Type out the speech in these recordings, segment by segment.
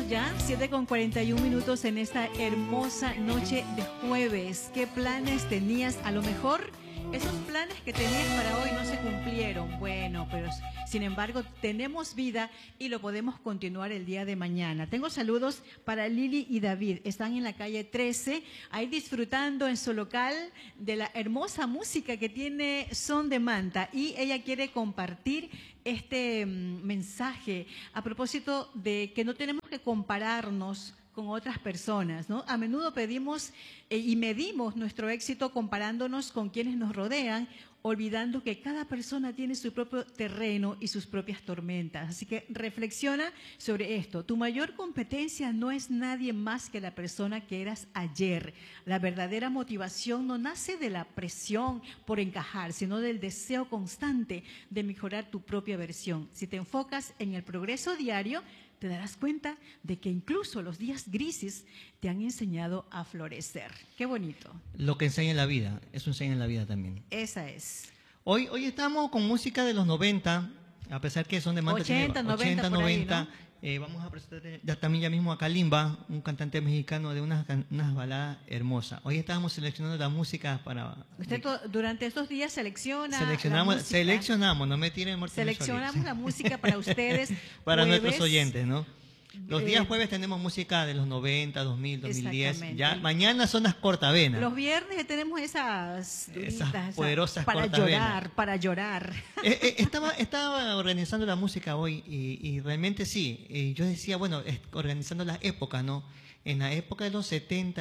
estamos ya, 7:41 en esta hermosa noche de jueves. ¿Qué planes tenías? A lo mejor esos planes que tenías para hoy no se cumplieron. Bueno, pero sin embargo tenemos vida y lo podemos continuar el día de mañana. Tengo saludos para Lili y David. Están en la calle 13, ahí disfrutando en su local de la hermosa música que tiene Son de Manta. Y ella quiere compartir este mensaje a propósito de que no tenemos que compararnos con otras personas, ¿no? A menudo pedimos y medimos nuestro éxito comparándonos con quienes nos rodean, olvidando que cada persona tiene su propio terreno y sus propias tormentas. Así que reflexiona sobre esto. Tu mayor competencia no es nadie más que la persona que eras ayer. La verdadera motivación no nace de la presión por encajar, sino del deseo constante de mejorar tu propia versión. Si te enfocas en el progreso diario, te darás cuenta de que incluso los días grises te han enseñado a florecer. Qué bonito. Lo que enseña la vida, eso enseña en la vida también. Esa es. Hoy estamos con música de los 90, a pesar que son de Manta 80, 90, por ahí, 90. ¿no? Vamos a presentar ya mismo a Kalimba, un cantante mexicano de unas baladas hermosas. Hoy estábamos seleccionando la música para... Usted durante estos días seleccionamos, no me tiren muerto. Seleccionamos la música para ustedes. Para jueves, nuestros oyentes, ¿no? Los días jueves tenemos música de los 90, 2000, 2010. Ya mañana son las cortavenas. Los viernes tenemos esas poderosas para cortavenas. Para llorar. Estaba organizando la música hoy y realmente sí. Yo decía, bueno, organizando las épocas, ¿no? En la época de los 70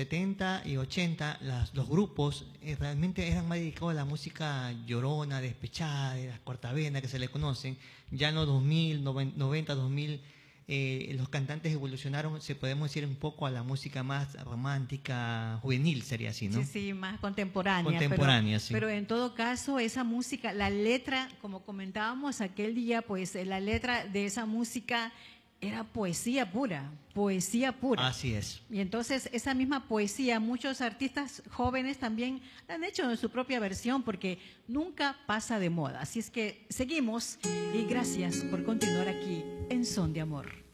y 80, los grupos realmente eran más dedicados a la música llorona, despechada, de las cortavenas que se le conocen. Ya en los 2000, 90, 2000... los cantantes evolucionaron, podemos decir, un poco a la música más romántica, juvenil, sería así, ¿no? Sí, más contemporánea. Contemporánea, sí. Pero en todo caso, esa música, la letra, como comentábamos aquel día, pues la letra de esa música era poesía pura, poesía pura. Así es. Y entonces esa misma poesía, muchos artistas jóvenes también la han hecho en su propia versión porque nunca pasa de moda. Así es que seguimos y gracias por continuar aquí en Son de Amor.